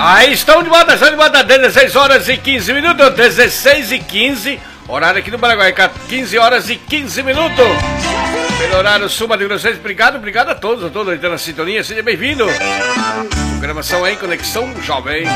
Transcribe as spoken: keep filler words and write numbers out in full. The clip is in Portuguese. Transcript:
Aí estão de volta, estão de volta, dezesseis horas e quinze minutos, dezesseis e quinze, horário aqui no Paraguai, quinze horas e quinze minutos. Pelo horário Suma de vocês, obrigado, obrigado a todos, a todos que estão na sintonia, seja bem-vindo. Programação aí, Conexão Jovem.